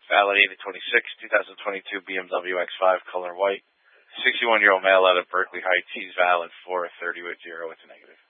Valid 8/26, 2022 BMW X5 color white. 61-year-old male out of Berkeley Heights. He's valid 4/30 with 0. It's a negative.